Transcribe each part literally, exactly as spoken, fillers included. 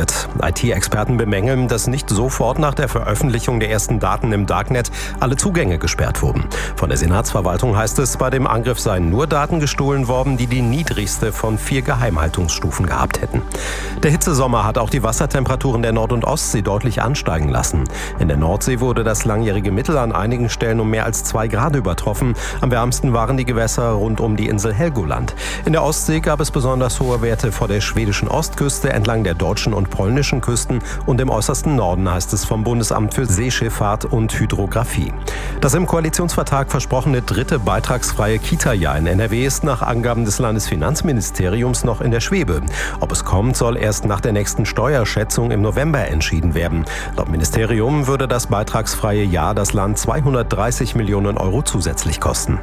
passiert. I T-Experten bemängeln, dass nicht sofort nach der Veröffentlichung der ersten Daten im Darknet alle Zugänge gesperrt wurden. Von der Senatsverwaltung heißt es, bei dem Angriff seien nur Daten gestohlen worden, die die niedrigste von vier Geheimhaltungsstufen gehabt hätten. Der Hitzesommer hat auch die Wassertemperaturen der Nord- und Ostsee deutlich ansteigen lassen. In der Nordsee wurde das langjährige Mittel an einigen Stellen um mehr als zwei Grad übertroffen. Am wärmsten waren die Gewässer rund um die Insel Helgoland. In der Ostsee gab es besonders hohe Werte vor der schwedischen Ostküste, entlang der deutschen und polnischen Küsten und im äußersten Norden, heißt es vom Bundesamt für Seeschifffahrt und Hydrographie. Das im Koalitionsvertrag versprochene dritte beitragsfreie Kita-Jahr in N R W ist nach Angaben des Landesfinanzministeriums noch in der Schwebe. Ob es kommt, soll erst nach der nächsten Steuerschätzung im November entschieden werden. Laut Ministerium würde das beitragsfreie Jahr das Land zweihundertdreißig Millionen Euro zusätzlich kosten.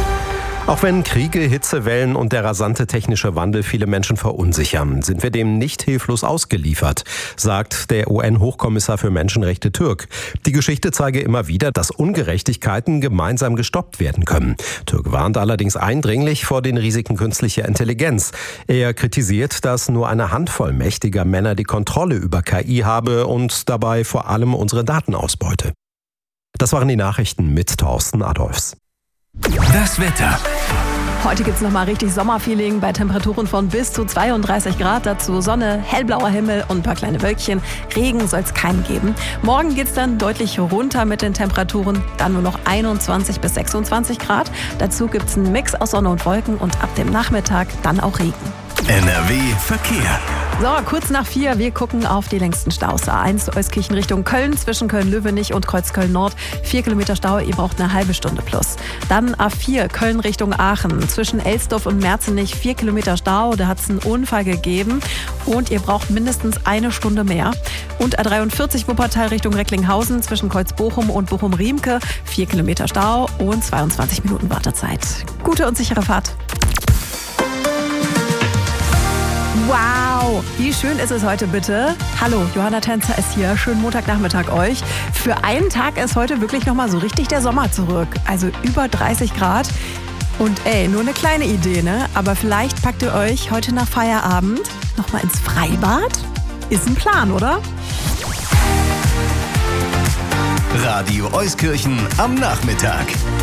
Auch wenn Kriege, Hitzewellen und der rasante technische Wandel viele Menschen verunsichern, sind wir dem nicht hilflos ausgeliefert, sagt der U N-Hochkommissar für Menschenrechte Türk. Die Geschichte zeige immer wieder, dass Ungerechtigkeiten gemeinsam gestoppt werden können. Türk warnt allerdings eindringlich vor den Risiken künstlicher Intelligenz. Er kritisiert, dass nur eine Handvoll mächtiger Männer die Kontrolle über K I habe und dabei vor allem unsere Daten ausbeute. Das waren die Nachrichten mit Thorsten Adolfs. Das Wetter. Heute gibt's nochmal richtig Sommerfeeling bei Temperaturen von bis zu zweiunddreißig Grad. Dazu Sonne, hellblauer Himmel und ein paar kleine Wölkchen. Regen soll es keinen geben. Morgen geht's dann deutlich runter mit den Temperaturen. Dann nur noch einundzwanzig bis sechsundzwanzig Grad. Dazu gibt's einen Mix aus Sonne und Wolken und ab dem Nachmittag dann auch Regen. N R W Verkehr. So, kurz nach vier, wir gucken auf die längsten Staus. A eins Euskirchen Richtung Köln, zwischen Köln-Löwenich und Kreuzköln-Nord. Vier Kilometer Stau, ihr braucht eine halbe Stunde plus. Dann A vier Köln Richtung Aachen, zwischen Elsdorf und Merzenich. Vier Kilometer Stau, da hat es einen Unfall gegeben und ihr braucht mindestens eine Stunde mehr. Und A dreiundvierzig Wuppertal Richtung Recklinghausen, zwischen Kreuz-Bochum und Bochum-Riemke. Vier Kilometer Stau und zweiundzwanzig Minuten Wartezeit. Gute und sichere Fahrt. Wow, wie schön ist es heute bitte? Hallo, Johanna Tänzer ist hier. Schönen Montagnachmittag euch. Für einen Tag ist heute wirklich nochmal so richtig der Sommer zurück. Also über dreißig Grad. Und ey, nur eine kleine Idee, ne? Aber vielleicht packt ihr euch heute nach Feierabend nochmal ins Freibad? Ist ein Plan, oder? Radio Euskirchen am Nachmittag.